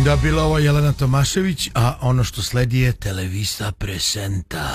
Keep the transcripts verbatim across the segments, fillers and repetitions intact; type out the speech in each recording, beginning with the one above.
Da, bila ovo Jelena Tomašević, a ono što sledi je Televisa presenta.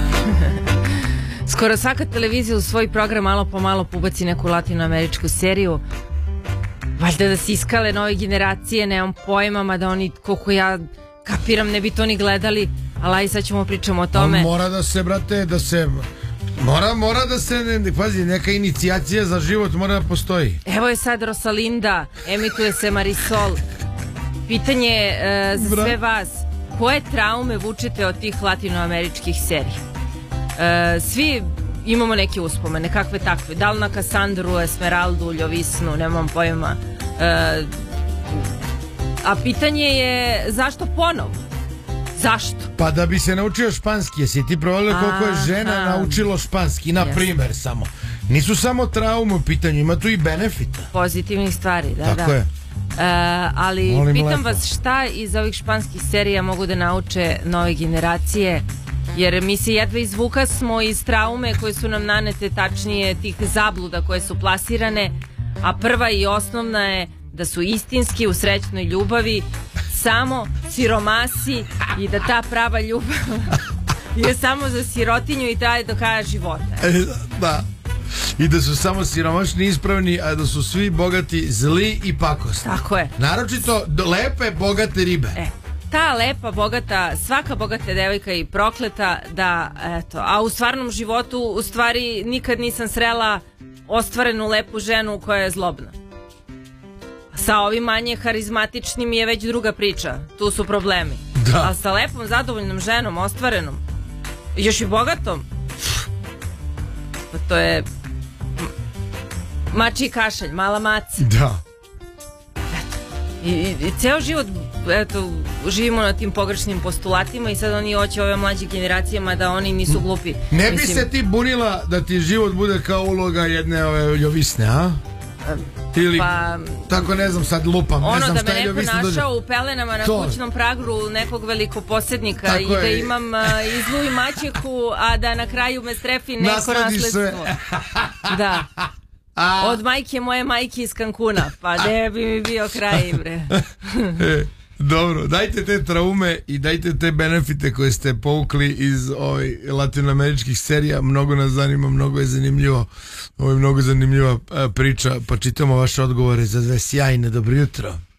Skoro svaka televizija u svoj program malo po malo ubaci neku latinoameričku seriju. Valjda da se iskale nove generacije, nemam pojma, mada oni, koliko ja kapiram, ne bi to ni gledali, ali aj sad ćemo pričamo o tome. On mora da se, brate, da se... Mora, mora da se, ne, pazi, neka inicijacija za život mora da postoji. Evo je sad Rosalinda, emituje se Marisol. Pitanje e, za sve vas, koje traume vučete od tih latinoameričkih serija? E, svi imamo neke uspomene, kakve takve, da li na Kasandru, Esmeraldu, Ljovisnu, nemam pojma. E, a pitanje je zašto ponovo? Zašto? Pa da bi se naučio španski. Jesi ti provalio koliko je žena naučilo španski, na primer samo. Nisu samo traume u pitanju, ima tu i benefita. Pozitivnih stvari, da, da. Tako je. Uh, ali Molim pitam lepo. vas šta iz ovih španskih serija mogu da nauče nove generacije, jer mi se jedva izvuka smo iz traume koje su nam nanete, tačnije tih zabluda koje su plasirane, a prva i osnovna je da su istinski u srećnoj ljubavi samo siromasi i da ta prava ljubav je samo za sirotinju i traje do kraja života. Da. I da su samo siromašni ispravni, a da su svi bogati zli i pakosni. Tako je. Naročito lepe, bogate ribe. E, ta lepa, bogata, svaka bogata devojka i prokleta, da, eto, a u stvarnom životu u stvari nikad nisam srela ostvarenu lepu ženu koja je zlobna. Sa ovim manje harizmatičnim je već druga priča, tu su problemi. Da. A sa lepom, zadovoljnom ženom, ostvarenom, još i bogatom, pa to je mačiji kašalj, mala maca. Da. Eto. I, i, i ceo život, eto, živimo na tim pogrešnim postulatima i sad oni hoće ove mlađe generacijama da oni nisu glupi. Ne bi Mislim, se ti bunila da ti život bude kao uloga jedne ove Ljovisne, a? Ili, pa, tako ne znam, sad lupam, ono ne znam da šta me je neko Ljovisna našao dođe. u pelenama na to. kućnom pragu nekog velikoposednika tako i da je. imam uh, i zlu i maćehu, a da na kraju me strefi neko Naslediš nasledstvo. Da. A... Od majke moje majke iz Cancuna, pa ne bi mi bio kraj, bre. E, dobro, dajte te traume i dajte te benefite koje ste povukli iz ovih latinoameričkih serija. Mnogo nas zanima, mnogo je zanimljivo. Ovo je mnogo zanimljiva priča, pa čitamo vaše odgovore za dve sjajne. Dobro jutro.